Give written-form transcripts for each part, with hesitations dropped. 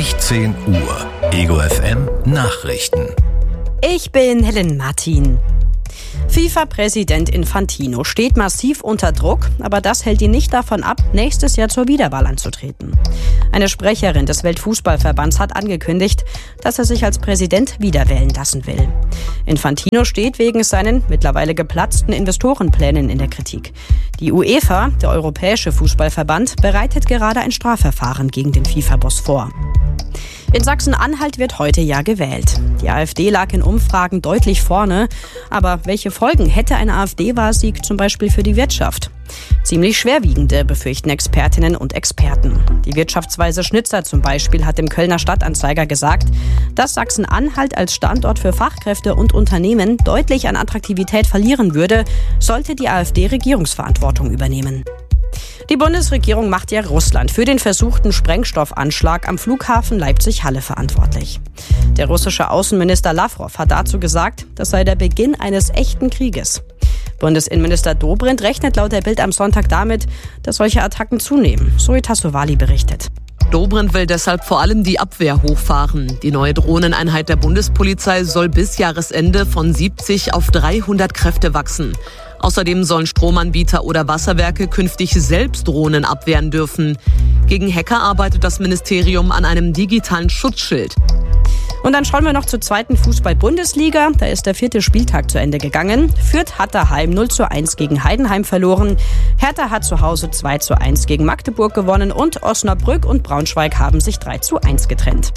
16 Uhr. Ego FM Nachrichten. Ich bin Helen Martin. FIFA-Präsident Infantino steht massiv unter Druck, aber das hält ihn nicht davon ab, nächstes Jahr zur Wiederwahl anzutreten. Eine Sprecherin des Weltfußballverbands hat angekündigt, dass er sich als Präsident wiederwählen lassen will. Infantino steht wegen seinen mittlerweile geplatzten Investorenplänen in der Kritik. Die UEFA, der Europäische Fußballverband, bereitet gerade ein Strafverfahren gegen den FIFA-Boss vor. In Sachsen-Anhalt wird heute ja gewählt. Die AfD lag in Umfragen deutlich vorne. Aber welche Folgen hätte ein AfD-Wahlsieg zum Beispiel für die Wirtschaft? Ziemlich schwerwiegende, befürchten Expertinnen und Experten. Die Wirtschaftsweise Schnitzer zum Beispiel hat dem Kölner Stadtanzeiger gesagt, dass Sachsen-Anhalt als Standort für Fachkräfte und Unternehmen deutlich an Attraktivität verlieren würde, sollte die AfD Regierungsverantwortung übernehmen. Die Bundesregierung macht ja Russland für den versuchten Sprengstoffanschlag am Flughafen Leipzig-Halle verantwortlich. Der russische Außenminister Lavrov hat dazu gesagt, das sei der Beginn eines echten Krieges. Bundesinnenminister Dobrindt rechnet laut der Bild am Sonntag damit, dass solche Attacken zunehmen. Zoe Tassovali berichtet. Dobrindt will deshalb vor allem die Abwehr hochfahren. Die neue Drohneneinheit der Bundespolizei soll bis Jahresende von 70 auf 300 Kräfte wachsen. Außerdem sollen Stromanbieter oder Wasserwerke künftig selbst Drohnen abwehren dürfen. Gegen Hacker arbeitet das Ministerium an einem digitalen Schutzschild. Und dann schauen wir noch zur zweiten Fußball-Bundesliga. Da ist der 4. Spieltag zu Ende gegangen. Fürth hat daheim 0:1 gegen Heidenheim verloren. Hertha hat zu Hause 2:1 gegen Magdeburg gewonnen. Und Osnabrück und Braunschweig haben sich 3:1 getrennt.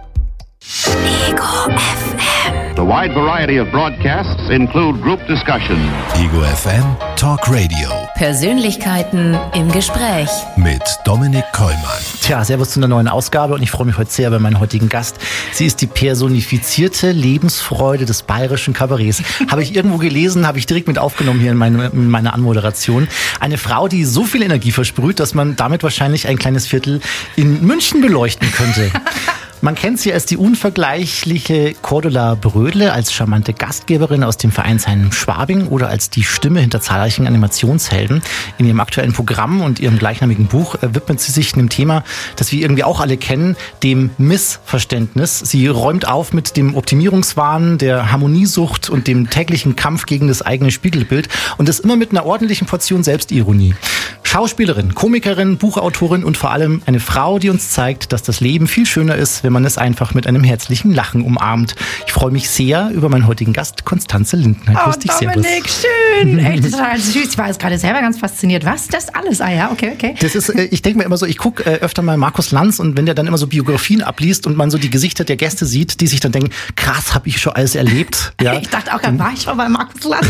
Ego FM. The wide variety of broadcasts include group discussion. Ego FM Talk Radio. Persönlichkeiten im Gespräch. Mit Dominik Kollmann. Tja, servus zu einer neuen Ausgabe und ich freue mich heute sehr über meinen heutigen Gast. Sie ist die personifizierte Lebensfreude des bayerischen Kabarets. Habe ich irgendwo gelesen, habe ich direkt mit aufgenommen hier in meine Anmoderation. Eine Frau, die so viel Energie versprüht, dass man damit wahrscheinlich ein kleines Viertel in München beleuchten könnte. Man kennt sie als die unvergleichliche Cordula Brödle, als charmante Gastgeberin aus dem Vereinsheim Schwabing oder als die Stimme hinter zahlreichen Animationshelden. In ihrem aktuellen Programm und ihrem gleichnamigen Buch widmet sie sich einem Thema, das wir irgendwie auch alle kennen, dem Missverständnis. Sie räumt auf mit dem Optimierungswahn, der Harmoniesucht und dem täglichen Kampf gegen das eigene Spiegelbild und das immer mit einer ordentlichen Portion Selbstironie. Schauspielerin, Komikerin, Buchautorin und vor allem eine Frau, die uns zeigt, dass das Leben viel schöner ist, wenn man es einfach mit einem herzlichen Lachen umarmt. Ich freue mich sehr über meinen heutigen Gast, Konstanze Lindner. Oh, Dominik, schön. Echt total süß. Ich war jetzt gerade selber ganz fasziniert. Was? Das alles? Ah ja, okay. Das ist, ich denke mir immer so, ich gucke öfter mal Markus Lanz und wenn der dann immer so Biografien abliest und man so die Gesichter der Gäste sieht, die sich dann denken, krass, habe ich schon alles erlebt. Ja. Ich dachte auch, war ich schon bei Markus Lanz.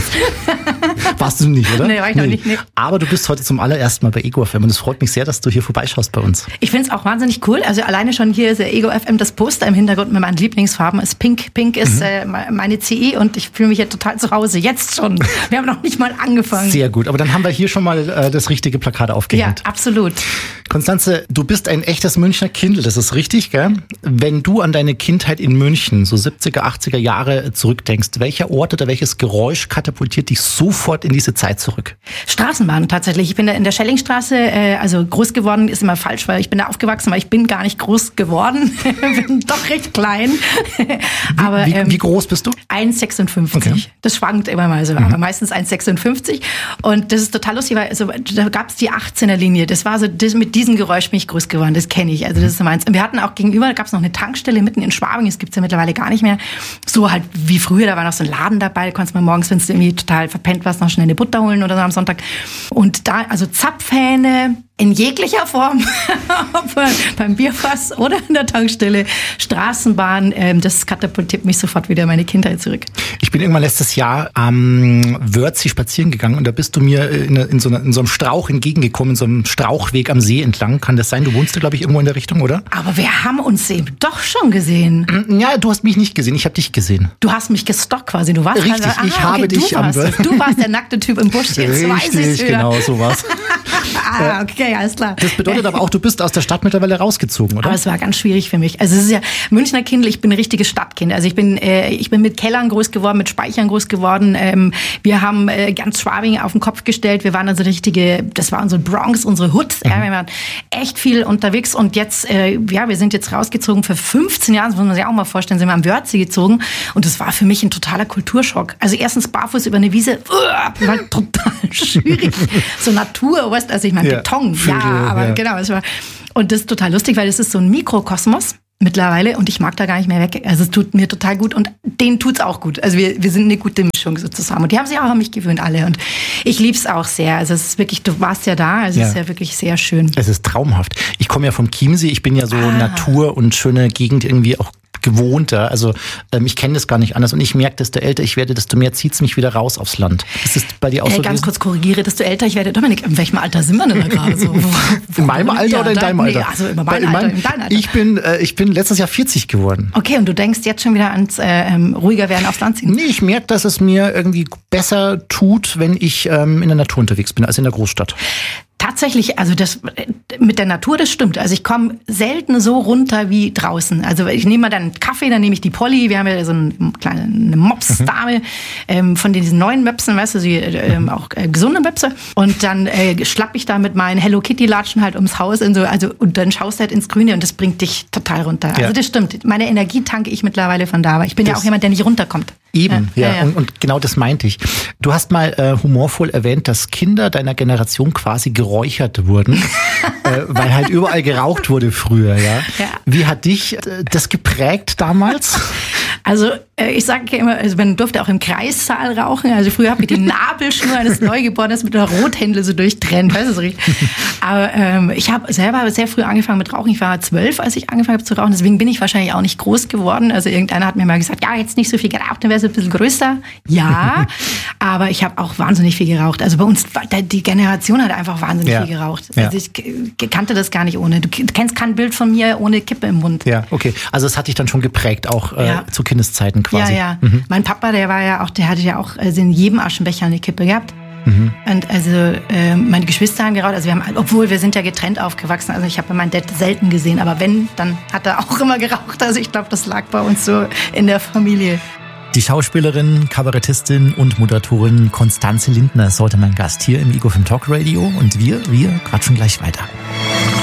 Warst du nicht, oder? Nee, war ich noch nicht. Nee. Aber du bist heute zum allerersten Mal bei Ego FM und es freut mich sehr, dass du hier vorbeischaust bei uns. Ich finde es auch wahnsinnig cool. Also alleine schon hier ist der Ego FM, das Poster im Hintergrund mit meinen Lieblingsfarben ist Pink. Pink ist meine CE und ich fühle mich hier total zu Hause. Jetzt schon. Wir haben noch nicht mal angefangen. Sehr gut. Aber dann haben wir hier schon mal das richtige Plakat aufgehängt. Ja, absolut. Konstanze, du bist ein echtes Münchner Kindl, das ist richtig, gell? Wenn du an deine Kindheit in München, so 70er, 80er Jahre zurückdenkst, welcher Ort oder welches Geräusch katapultiert dich sofort in diese Zeit zurück? Straßenbahn tatsächlich. Ich bin in der Schellingstraße, also groß geworden ist immer falsch, weil ich bin da aufgewachsen, weil ich bin gar nicht groß geworden. Bin doch recht klein. Aber wie groß bist du? 1,56. Okay. Das schwankt immer mal so, aber meistens 1,56. Und das ist total lustig, weil also, da gab es die 18er-Linie. Das war so, mit diesem Geräusch bin ich groß geworden. Das kenne ich. Also das ist so meins. Und wir hatten auch gegenüber, da gab es noch eine Tankstelle mitten in Schwabing. Das gibt es ja mittlerweile gar nicht mehr. So halt wie früher, da war noch so ein Laden dabei. Da konntest du mal morgens, wenn du irgendwie total verpennt warst, noch schnell eine Butter holen oder so am Sonntag. Und da, also Zapfhähne in jeglicher Form, ob beim Bierfass oder in der Tankstelle, Straßenbahn, das katapultiert mich sofort wieder in meine Kindheit zurück. Ich bin irgendwann letztes Jahr am Wörthsee spazieren gegangen und da bist du mir in so einem Strauch entgegengekommen, in so einem Strauchweg am See entlang. Kann das sein? Du wohnst, glaube ich, irgendwo in der Richtung, oder? Aber wir haben uns eben doch schon gesehen. Ja, du hast mich nicht gesehen, ich habe dich gesehen. Du hast mich gestalkt quasi, du warst richtig, ich habe dich am Du warst der nackte Typ im Busch, jetzt weiß ich wieder. Genau, so war's. Okay. Okay, alles klar. Das bedeutet aber auch, du bist aus der Stadt mittlerweile rausgezogen, oder? Aber es war ganz schwierig für mich. Also es ist ja Münchner Kind, ich bin ein richtiges Stadtkind. Also ich bin mit Kellern groß geworden, mit Speichern groß geworden. Wir haben ganz Schwabing auf den Kopf gestellt. Wir waren also das war unsere Bronx, unsere Hood. Ja, wir waren echt viel unterwegs und jetzt, wir sind jetzt rausgezogen für 15 Jahre, das muss man sich auch mal vorstellen, sind wir am Wörthsee gezogen und das war für mich ein totaler Kulturschock. Also erstens barfuß über eine Wiese, war total schwierig. So Natur, weißt du, also ich meine Beton, Vögel, aber genau, es war, und das ist total lustig, weil das ist so ein Mikrokosmos mittlerweile und ich mag da gar nicht mehr weg. Also es tut mir total gut und denen tut's auch gut. Also wir sind eine gute Mischung sozusagen und die haben sich auch an mich gewöhnt, alle, und ich lieb's auch sehr. Also es ist wirklich, du warst ja da, also es ist ja wirklich sehr schön. Es ist traumhaft. Ich komme ja vom Chiemsee, ich bin ja so Natur und schöne Gegend irgendwie auch gewohnter. Also ich kenne das gar nicht anders und ich merke, desto älter ich werde, desto mehr zieht's mich wieder raus aufs Land. Ist das bei dir auch so? Ganz kurz korrigiere, desto älter ich werde. Dominik, in welchem Alter sind wir denn da gerade so? In meinem Alter oder in deinem Alter? Nee, also in deinem Alter. Ich bin letztes Jahr 40 geworden. Okay, und du denkst jetzt schon wieder ans ruhiger werden, aufs Land ziehen? Nee, ich merke, dass es mir irgendwie besser tut, wenn ich in der Natur unterwegs bin, als in der Großstadt. Tatsächlich, also das mit der Natur, das stimmt. Also ich komme selten so runter wie draußen. Also ich nehme mal dann einen Kaffee, dann nehme ich die Polly. Wir haben ja so eine Mops-Dame von diesen neuen Möpsen, weißt du, auch gesunde Möpse. Und dann schlapp ich da mit meinen Hello Kitty-Latschen halt ums Haus und dann schaust du halt ins Grüne und das bringt dich total runter. Ja. Also das stimmt. Meine Energie tanke ich mittlerweile von da, aber ich bin ja auch jemand, der nicht runterkommt. Eben, ja. Und genau das meinte ich. Du hast mal humorvoll erwähnt, dass Kinder deiner Generation quasi geräuchert wurden, weil halt überall geraucht wurde früher, ja. Wie hat dich das geprägt damals? Also ich sage immer, also man durfte auch im Kreissaal rauchen. Also früher habe ich die Nabelschnur eines Neugeborenen mit einer Rothändle so durchtrennt, weißt du, so richtig. Aber ich habe selber sehr früh angefangen mit Rauchen. Ich war 12, als ich angefangen habe zu rauchen. Deswegen bin ich wahrscheinlich auch nicht groß geworden. Also irgendeiner hat mir mal gesagt, ja, jetzt nicht so viel geraucht, dann wärst du ein bisschen größer. Ja, aber ich habe auch wahnsinnig viel geraucht. Also bei uns, die Generation hat einfach wahnsinnig viel geraucht. Also ich kannte das gar nicht ohne. Du kennst kein Bild von mir ohne Kippe im Mund. Ja, okay. Also es hat dich dann schon geprägt, auch zu Kindeszeiten quasi. Ja. Mein Papa, der hatte ja auch in jedem Aschenbecher eine Kippe gehabt. Und also meine Geschwister haben geraucht, also obwohl wir sind ja getrennt aufgewachsen, also ich habe meinen Dad selten gesehen, aber wenn, dann hat er auch immer geraucht. Also ich glaube, das lag bei uns so in der Familie. Die Schauspielerin, Kabarettistin und Moderatorin Constanze Lindner ist heute mein Gast hier im Ego FM Talk Radio und wir quatschen gleich weiter.